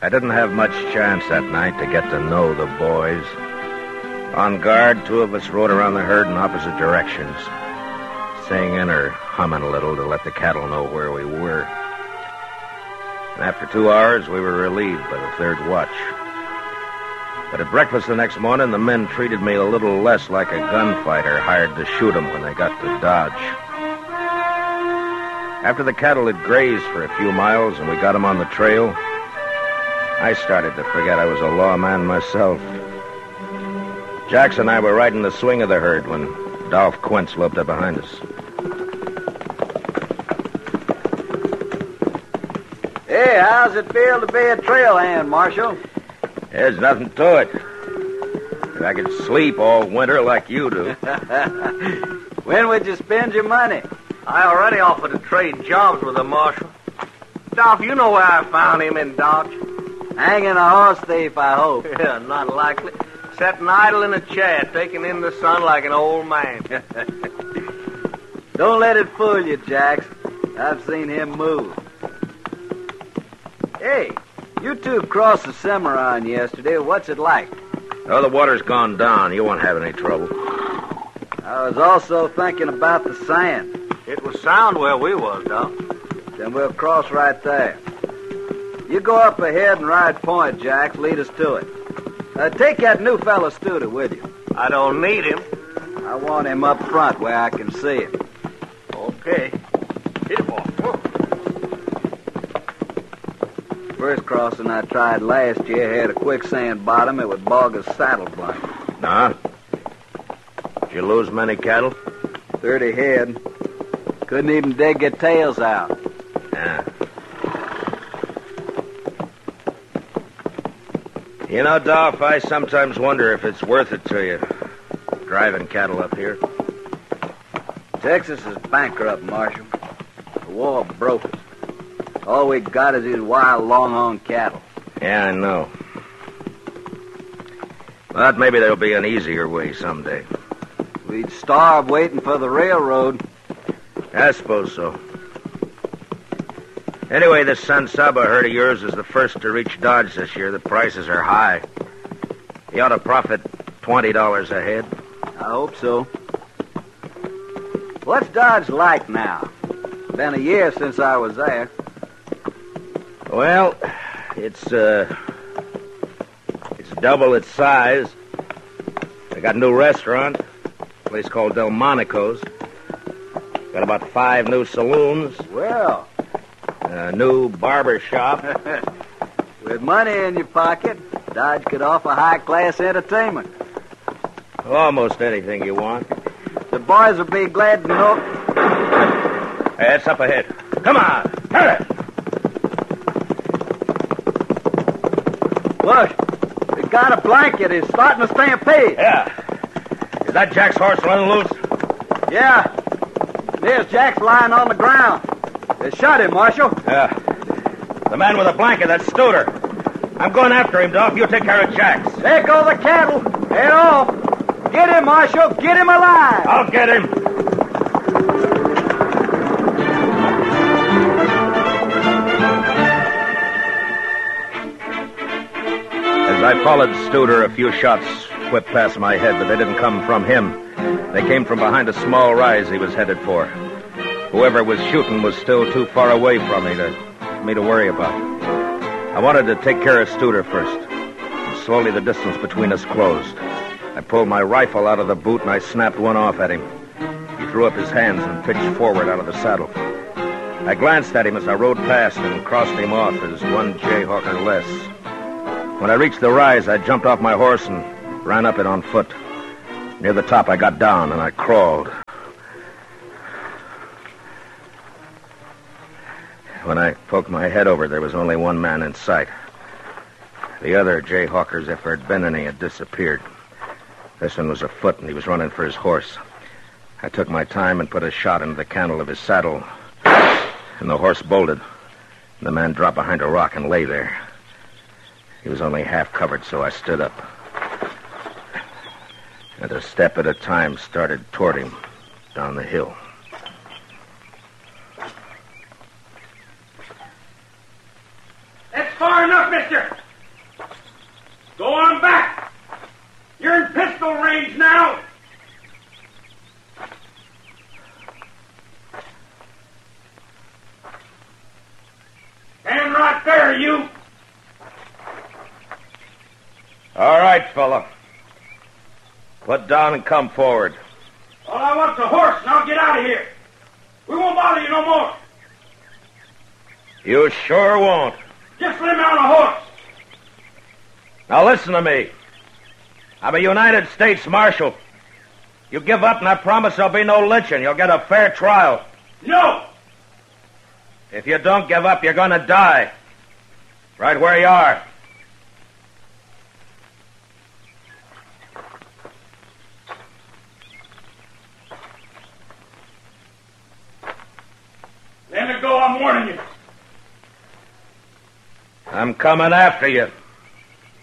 I didn't have much chance that night to get to know the boys. On guard, two of us rode around the herd in opposite directions, singing or humming a little to let the cattle know where we were. And after 2 hours, we were relieved by the third watch. But at breakfast the next morning, the men treated me a little less like a gunfighter hired to shoot them when they got to Dodge. After the cattle had grazed for a few miles and we got them on the trail, I started to forget I was a lawman myself. Jackson and I were right in the swing of the herd when Dolph Quint loped up behind us. Hey, how's it feel to be a trail hand, Marshal? There's nothing to it. If I could sleep all winter like you do. When would you spend your money? I already offered to trade jobs with the Marshal. Dolph, you know where I found him in Dodge? Hanging a horse thief, I hope. Yeah, not likely. Sitting idle in a chair, taking in the sun like an old man. Don't let it fool you, Jax. I've seen him move. Hey, you two crossed the Cimarron yesterday. What's it like? Oh, the water's gone down. You won't have any trouble. I was also thinking about the sand. It was sound where we was, Doc. Then we'll cross right there. You go up ahead and ride point, Jax. Lead us to it. Take that new fella Studer with you. I don't need him. I want him up front where I can see him. Okay. Hit him off. First crossing I tried last year had a quicksand bottom. It would bog a saddle blanket. Nah. Did you lose many cattle? 30 head. Couldn't even dig their tails out. Yeah. You know, Dolph, I sometimes wonder if it's worth it to you, driving cattle up here. Texas is bankrupt, Marshal. The war broke us. All we got is these wild longhorn cattle. Yeah, I know. But maybe there'll be an easier way someday. We'd starve waiting for the railroad. I suppose so. Anyway, this San Saba herd of yours is the first to reach Dodge this year. The prices are high. You ought to profit $20 a head. I hope so. What's Dodge like now? Been a year since I was there. Well, it's double its size. They got a new restaurant, a place called Delmonico's. Got about 5 new saloons. Well, A new barber shop. with money in your pocket, Dodge could offer high-class entertainment. Almost anything you want. The boys will be glad to know. Hey, it's up ahead. Come on, hurry! Look, we got a blanket. It's starting to stampede. Yeah. Is that Jack's horse running loose? Yeah. There's Jack's lying on the ground. They shot him, Marshal. Yeah. The man with the blanket, that's Studer. I'm going after him, Dolph. You take care of Jack's. There go the cattle. Head off. Get him, Marshal. Get him alive. I'll get him. As I followed Studer, a few shots whipped past my head, but they didn't come from him. They came from behind a small rise he was headed for. Whoever was shooting was still too far away from me to worry about. I wanted to take care of Studer first. And slowly the distance between us closed. I pulled my rifle out of the boot and I snapped one off at him. He threw up his hands and pitched forward out of the saddle. I glanced at him as I rode past and crossed him off as one jayhawker less. When I reached the rise, I jumped off my horse and ran up it on foot. Near the top, I got down and I crawled. When I poked my head over, there was only one man in sight. The other jayhawkers, if there had been any, had disappeared. This one was afoot, and he was running for his horse. I took my time and put a shot into the cantle of his saddle, and the horse bolted. The man dropped behind a rock and lay there. He was only half covered, so I stood up. And a step at a time started toward him down the hill. That's far enough, mister. All right, fella. Put down and come forward. All I want's a horse, and I'll get out of here. We won't bother you no more. You sure won't. Just let me on a horse. Now listen to me. I'm a United States Marshal. You give up and I promise there'll be no lynching. You'll get a fair trial. No. If you don't give up, you're gonna die. Right where you are. Let it go, I'm warning you. I'm coming after you.